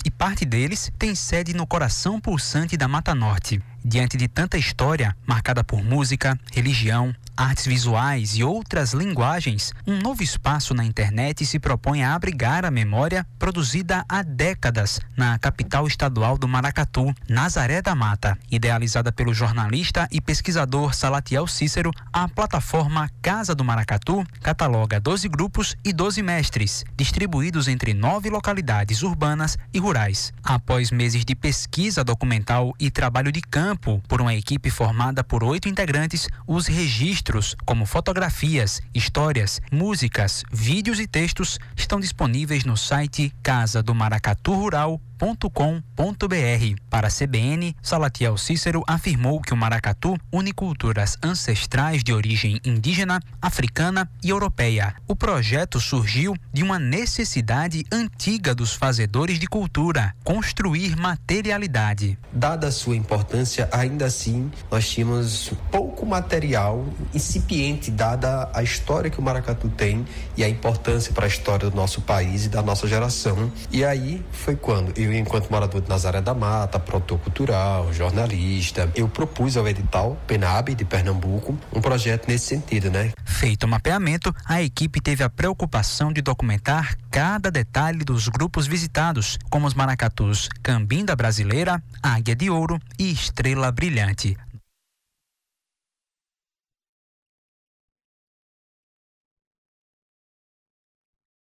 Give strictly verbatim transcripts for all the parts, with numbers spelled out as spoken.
e parte deles tem sede no coração pulsante da Mata Norte. Diante de tanta história, marcada por música, religião, artes visuais e outras linguagens, um novo espaço na internet se propõe a abrigar a memória produzida há décadas na capital estadual do Maracatu, Nazaré da Mata. Idealizada pelo jornalista e pesquisador Salatiel Cícero, a plataforma Casa do Maracatu cataloga doze grupos e doze mestres, distribuídos entre nove localidades urbanas e rurais. Após meses de pesquisa documental e trabalho de campo por uma equipe formada por oito integrantes, os registros como fotografias, histórias, músicas, vídeos e textos estão disponíveis no site casa do maracatu rural ponto com ponto b r. Para a C B N, Salatiel Cícero afirmou que o maracatu une culturas ancestrais de origem indígena, africana e europeia. O projeto surgiu de uma necessidade antiga dos fazedores de cultura: construir materialidade. Dada a sua importância, ainda assim, nós tínhamos pouco material incipiente, dada a história que o maracatu tem e a importância para a história do nosso país e da nossa geração. E aí foi quando eu, enquanto morador de Nazaré da Mata, produtor cultural, jornalista, eu propus ao edital PENAB de Pernambuco um projeto nesse sentido, né? Feito o mapeamento, a equipe teve a preocupação de documentar cada detalhe dos grupos visitados, como os maracatus Cambinda Brasileira, Águia de Ouro e Estrela Brilhante.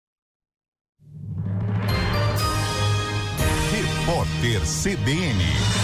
Repórter C B N.